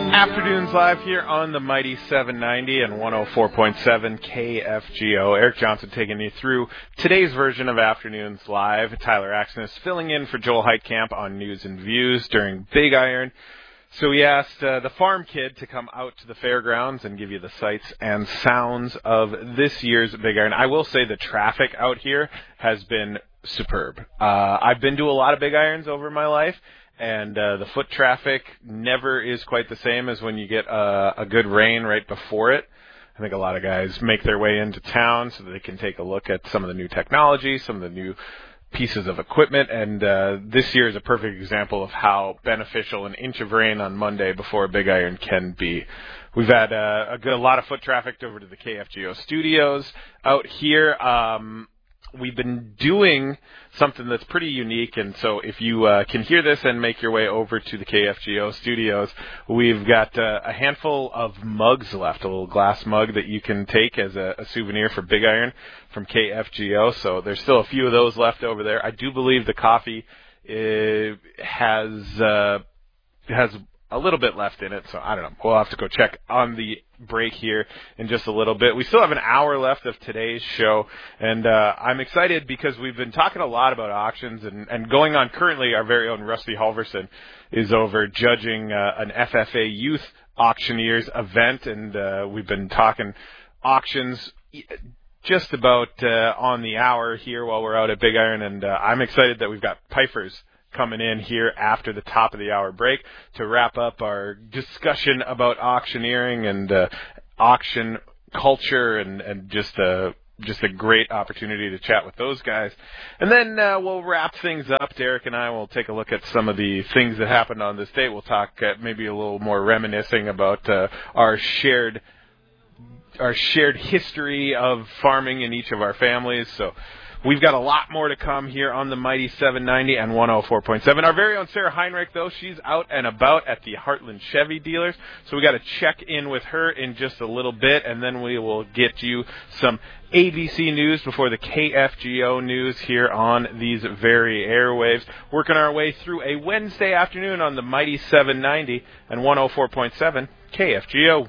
Afternoons live here on the Mighty 790 and 104.7 KFGO. Eric Johnson taking you through today's version of Afternoons Live. Tyler Axness filling in for Joel Heitkamp on News and Views during Big Iron. So we asked the farm kid to come out to the fairgrounds and give you the sights and sounds of this year's Big Iron. I will say the traffic out here has been superb. I've been to a lot of Big Irons over my life, and the foot traffic never is quite the same as when you get a good rain right before it. I think a lot of guys make their way into town so that they can take a look at some of the new technology, some of the new pieces of equipment, and this year is a perfect example of how beneficial an inch of rain on Monday before a Big Iron can be. We've had a lot of foot traffic over to the KFGO studios out here. We've been doing something that's pretty unique, and so if you can hear this and make your way over to the KFGO studios, we've got a handful of mugs left, a little glass mug that you can take as a souvenir for Big Iron from KFGO, so there's still a few of those left over there. I do believe the coffee has a little bit left in it, so I don't know. We'll have to go check on the break here in just a little bit. We still have an hour left of today's show, and I'm excited because we've been talking a lot about auctions, and going on currently, our very own Rusty Halverson is over judging an FFA Youth Auctioneers event, and we've been talking auctions just about on the hour here while we're out at Big Iron, and I'm excited that we've got Pifers coming in here after the top of the hour break to wrap up our discussion about auctioneering and auction culture, and just a great opportunity to chat with those guys. And then we'll wrap things up. Derek and I will take a look at some of the things that happened on this day. We'll talk maybe a little more reminiscing about our shared history of farming in each of our families. So we've got a lot more to come here on the Mighty 790 and 104.7. Our very own Sarah Heinrich, though, she's out and about at the Heartland Chevy dealers, so we got to check in with her in just a little bit, and then we will get you some ABC news before the KFGO news here on these very airwaves. Working our way through a Wednesday afternoon on the Mighty 790 and 104.7 KFGO.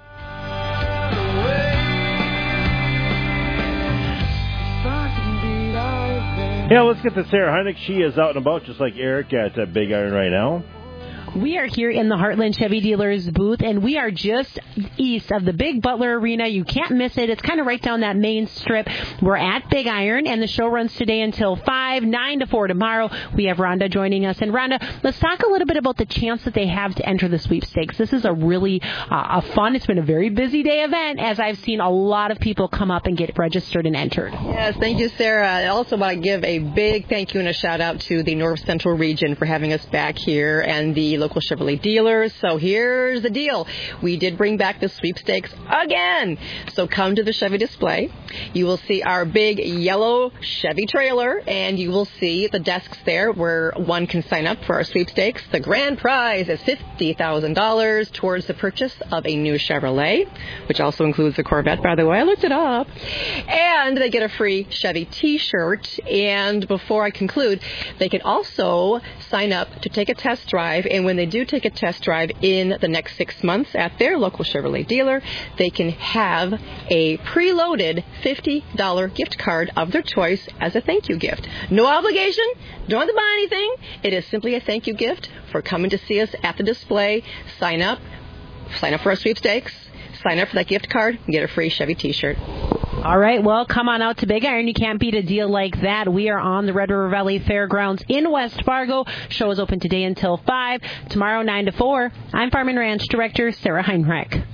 Yeah, let's get to Sarah Heinrich. She is out and about just like Eric at Big Iron right now. We are here in the Heartland Chevy Dealers booth, and we are just east of the Big Butler Arena. You can't miss it. It's kind of right down that main strip. We're at Big Iron, and the show runs today until 5, 9 to 4 tomorrow. We have Rhonda joining us. And Rhonda, let's talk a little bit about the chance that they have to enter the sweepstakes. This is a really fun, it's been a very busy day event, as I've seen a lot of people come up and get registered and entered. Yes, thank you, Sarah. I also want to give a big thank you and a shout out to the North Central region for having us back here, and the local Chevrolet dealers. So here's the deal. We did bring back the sweepstakes again. So come to the Chevy display. You will see our big yellow Chevy trailer, and you will see the desks there where one can sign up for our sweepstakes. The grand prize is $50,000 towards the purchase of a new Chevrolet, which also includes the Corvette, by the way. I looked it up. And they get a free Chevy t-shirt. And before I conclude, they can also sign up to take a test drive, and when they do take a test drive in the next 6 months at their local Chevrolet dealer, they can have a preloaded $50 gift card of their choice as a thank you gift. No obligation, don't have to buy anything. It is simply a thank you gift for coming to see us at the display. Sign up for our sweepstakes, sign up for that gift card, and get a free Chevy t-shirt. All right, well, come on out to Big Iron. You can't beat a deal like that. We are on the Red River Valley Fairgrounds in West Fargo. Show is open today until 5, tomorrow 9 to 4. I'm Farm and Ranch Director Sarah Heinrich.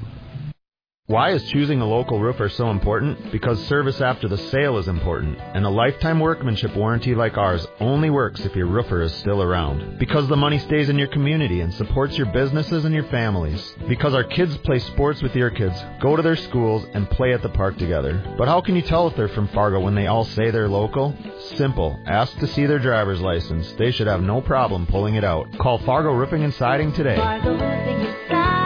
Why is choosing a local roofer so important? Because service after the sale is important, and a lifetime workmanship warranty like ours only works if your roofer is still around. Because the money stays in your community and supports your businesses and your families. Because our kids play sports with your kids, go to their schools, and play at the park together. But how can you tell if they're from Fargo when they all say they're local? Simple. Ask to see their driver's license. They should have no problem pulling it out. Call Fargo Roofing and Siding today. Fargo Roofing and Siding.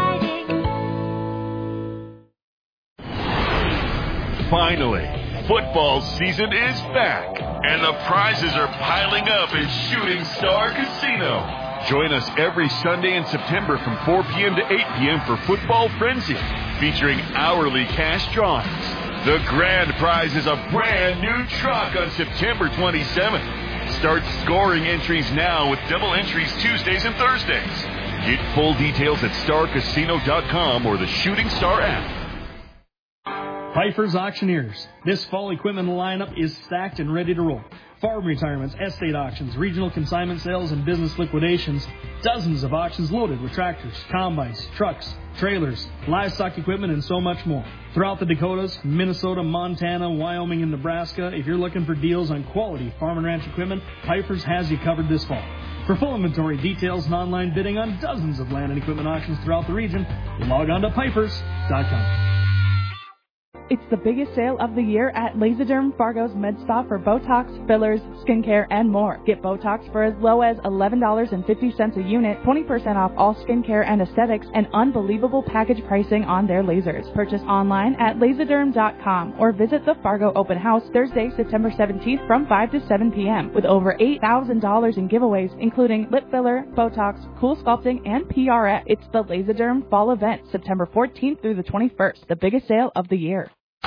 Finally, football season is back, and the prizes are piling up at Shooting Star Casino. Join us every Sunday in September from 4 p.m. to 8 p.m. for Football Frenzy, featuring hourly cash drawings. The grand prize is a brand new truck on September 27th. Start scoring entries now with double entries Tuesdays and Thursdays. Get full details at starcasino.com or the Shooting Star app. Pfeiffer's Auctioneers. This fall equipment lineup is stacked and ready to roll. Farm retirements, estate auctions, regional consignment sales, and business liquidations. Dozens of auctions loaded with tractors, combines, trucks, trailers, livestock equipment, and so much more. Throughout the Dakotas, Minnesota, Montana, Wyoming, and Nebraska, if you're looking for deals on quality farm and ranch equipment, Pfeiffer's has you covered this fall. For full inventory details and online bidding on dozens of land and equipment auctions throughout the region, log on to Pfeifers.com. It's the biggest sale of the year at Laserderm Fargo's MedSpa for Botox, fillers, skincare, and more. Get Botox for as low as $11.50 a unit, 20% off all skincare and aesthetics, and unbelievable package pricing on their lasers. Purchase online at Laserderm.com or visit the Fargo Open House Thursday, September 17th from 5 to 7 p.m. with over $8,000 in giveaways, including lip filler, Botox, cool sculpting, and PRX. It's the Laserderm Fall Event, September 14th through the 21st, the biggest sale of the year.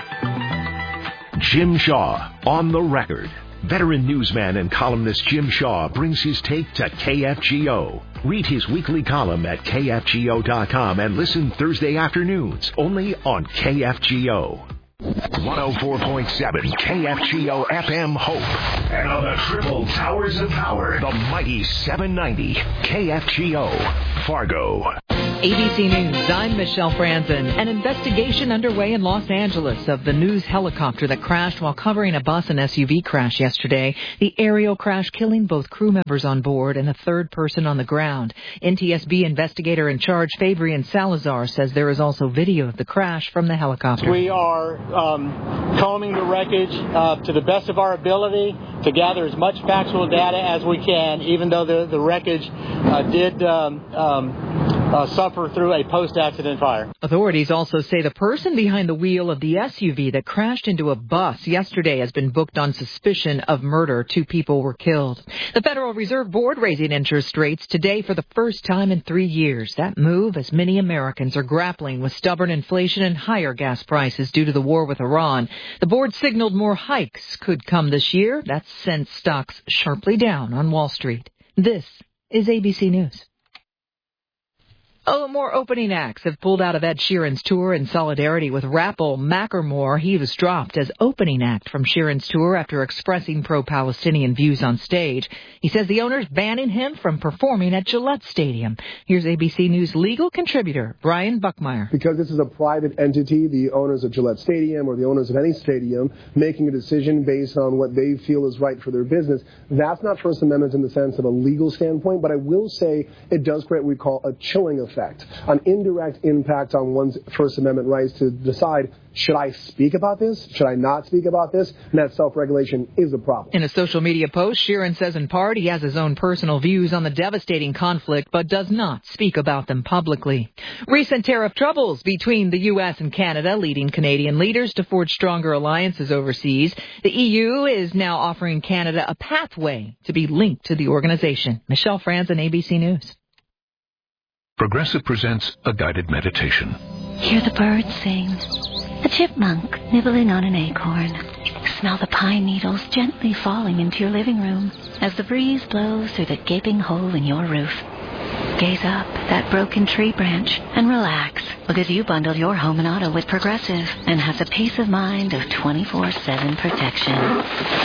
Jim Shaw on the record. Veteran newsman and columnist Jim Shaw brings his take to KFGO. Read his weekly column at KFGO.com and listen Thursday afternoons only on KFGO. 104.7 KFGO FM Hope. And on the triple towers of power, the mighty 790 KFGO Fargo. ABC News, I'm Michelle Franzen. An investigation underway in Los Angeles of the news helicopter that crashed while covering a bus and SUV crash yesterday. The aerial crash killing both crew members on board and a third person on the ground. NTSB investigator in charge, Fabian Salazar, says there is also video of the crash from the helicopter. We are combing the wreckage to the best of our ability to gather as much factual data as we can, even though the wreckage did suffer through a post-accident fire. Authorities also say the person behind the wheel of the SUV that crashed into a bus yesterday has been booked on suspicion of murder. 2 people were killed. The Federal Reserve Board raising interest rates today for the first time in 3 years. That move as many Americans are grappling with stubborn inflation and higher gas prices due to the war with Iran. The board signaled more hikes could come this year. That sent stocks sharply down on Wall Street. This is ABC News. More opening acts have pulled out of Ed Sheeran's tour in solidarity with rapper Macklemore. He was dropped as opening act from Sheeran's tour after expressing pro-Palestinian views on stage. He says the owner's banning him from performing at Gillette Stadium. Here's ABC News legal contributor Brian Buckmeyer. Because this is a private entity, the owners of Gillette Stadium or the owners of any stadium making a decision based on what they feel is right for their business, that's not First Amendment in the sense of a legal standpoint, but I will say it does create what we call a chilling effect. An indirect impact on one's First Amendment rights to decide, should I speak about this? Should I not speak about this? And that self-regulation is a problem. In a social media post, Sheeran says in part he has his own personal views on the devastating conflict, but does not speak about them publicly. Recent tariff troubles between the U.S. and Canada leading Canadian leaders to forge stronger alliances overseas. The EU is now offering Canada a pathway to be linked to the organization. Michelle Franzen, ABC News. Progressive presents a guided meditation. Hear the birds sing, the chipmunk nibbling on an acorn. Smell the pine needles gently falling into your living room as the breeze blows through the gaping hole in your roof. Gaze up that broken tree branch and relax because you bundled your home and auto with Progressive and have the peace of mind of 24/7 protection.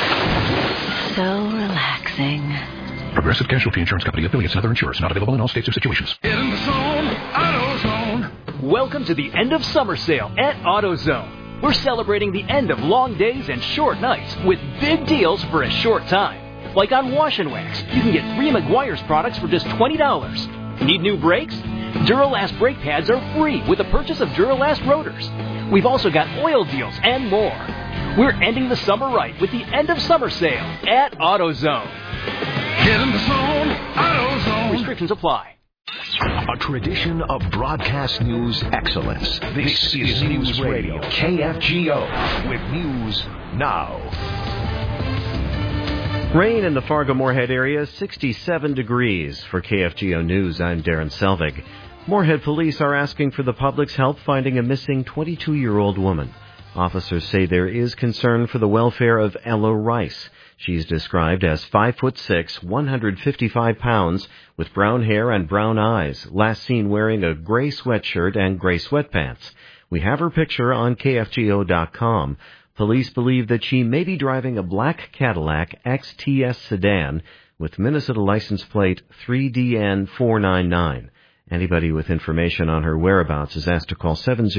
So relaxing. Progressive Casualty Insurance Company, affiliates, and other insurers. Not available in all states or situations. In the zone, AutoZone. Welcome to the end of summer sale at AutoZone. We're celebrating the end of long days and short nights with big deals for a short time. Like on Wash and Wax, you can get 3 Meguiar's products for just $20. Need new brakes? Duralast brake pads are free with the purchase of Duralast rotors. We've also got oil deals and more. We're ending the summer right with the end of summer sale at AutoZone. Get in the zone, AutoZone. Restrictions apply. A tradition of broadcast news excellence. This is News Radio, KFGO, with news now. Rain in the Fargo-Moorhead area, 67 degrees. For KFGO News, I'm Darren Selvig. Moorhead police are asking for the public's help finding a missing 22-year-old woman. Officers say there is concern for the welfare of Ella Rice. She's described as 5'6", 155 pounds, with brown hair and brown eyes, last seen wearing a gray sweatshirt and gray sweatpants. We have her picture on KFGO.com. Police believe that she may be driving a black Cadillac XTS sedan with Minnesota license plate 3DN499. Anybody with information on her whereabouts is asked to call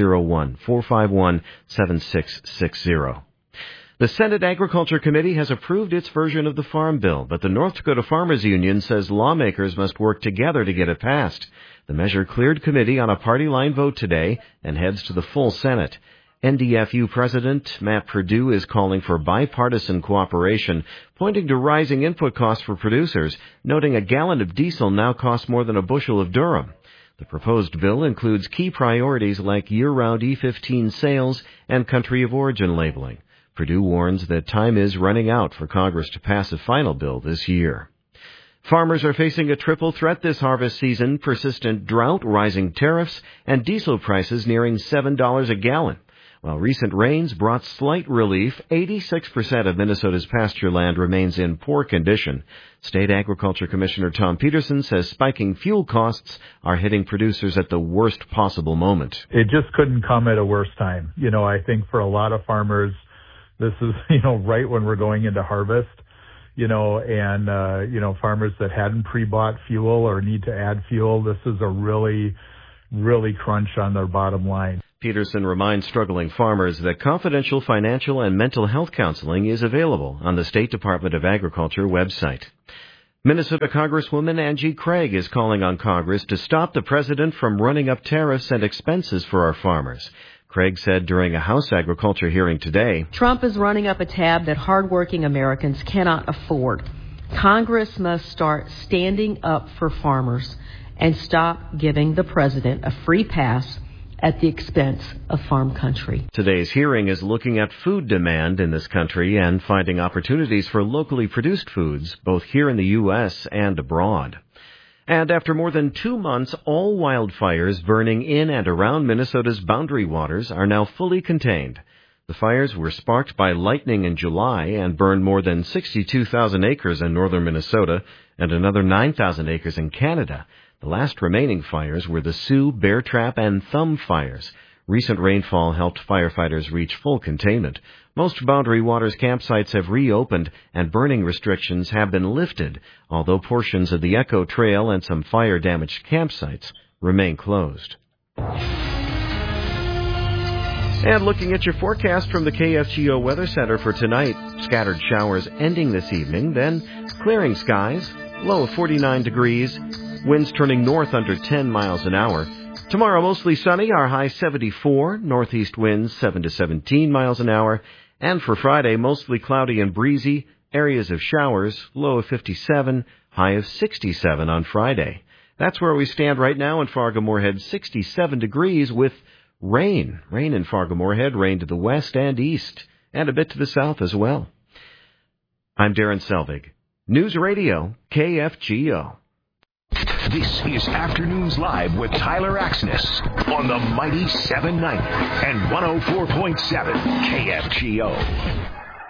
701-451-7660. The Senate Agriculture Committee has approved its version of the Farm Bill, but the North Dakota Farmers Union says lawmakers must work together to get it passed. The measure cleared committee on a party-line vote today and heads to the full Senate. NDFU President Matt Perdue is calling for bipartisan cooperation, pointing to rising input costs for producers, noting a gallon of diesel now costs more than a bushel of durum. The proposed bill includes key priorities like year-round E15 sales and country of origin labeling. Perdue warns that time is running out for Congress to pass a final bill this year. Farmers are facing a triple threat this harvest season: persistent drought, rising tariffs, and diesel prices nearing $7 a gallon. While recent rains brought slight relief, 86% of Minnesota's pasture land remains in poor condition. State Agriculture Commissioner Tom Peterson says spiking fuel costs are hitting producers at the worst possible moment. It just couldn't come at a worse time. I think for a lot of farmers, this is, right when we're going into harvest, and farmers that hadn't pre-bought fuel or need to add fuel, this is a really crunch on their bottom line. Peterson reminds struggling farmers that confidential financial and mental health counseling is available on the State Department of Agriculture website. Minnesota Congresswoman Angie Craig is calling on Congress to stop the president from running up tariffs and expenses for our farmers. Craig said during a House Agriculture hearing today, Trump is running up a tab that hardworking Americans cannot afford. Congress must start standing up for farmers and stop giving the president a free pass at the expense of farm country. Today's hearing is looking at food demand in this country and finding opportunities for locally produced foods, both here in the U.S. and abroad. And after more than 2 months, all wildfires burning in and around Minnesota's boundary waters are now fully contained. The fires were sparked by lightning in July and burned more than 62,000 acres in northern Minnesota and another 9,000 acres in Canada. The last remaining fires were the Sioux, Bear Trap, and Thumb fires. Recent rainfall helped firefighters reach full containment. Most Boundary Waters campsites have reopened and burning restrictions have been lifted, although portions of the Echo Trail and some fire-damaged campsites remain closed. And looking at your forecast from the KFGO Weather Center for tonight, scattered showers ending this evening, then clearing skies, low of 49 degrees, winds turning north under 10 miles an hour. Tomorrow, mostly sunny, our high 74, northeast winds 7 to 17 miles an hour. And for Friday, mostly cloudy and breezy, areas of showers, low of 57, high of 67 on Friday. That's where we stand right now in Fargo-Moorhead, 67 degrees with rain. Rain in Fargo-Moorhead, rain to the west and east, and a bit to the south as well. I'm Darren Selvig. News Radio, KFGO. This is Afternoons Live with Tyler Axness on the Mighty 790 and 104.7 KFGO.